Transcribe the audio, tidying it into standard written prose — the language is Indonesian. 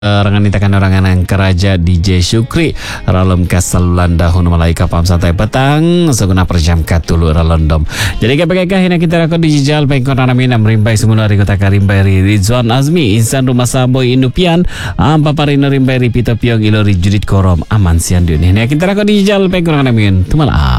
Rangan itakan orangan yang keraja DJ Syukri Ralom kasalulan dahun mulai kapam santai petang seguna perjam katulu ralondom. Jadi kepekah hina kita rakot digital pengkon anamina merimbai semula rikota karimbai Rizwan Azmi insan rumah saboy indupian paparino rimbai pito piong ilori judit korom aman sian dunia. Hina kita rakot digital pengkon anamin tumalah.